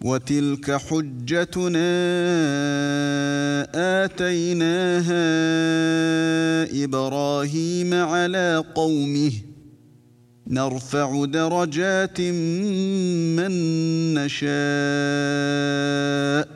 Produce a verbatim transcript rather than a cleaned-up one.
وتلك حجتنا آتيناها إبراهيم على قومه نرفع درجات من نشاء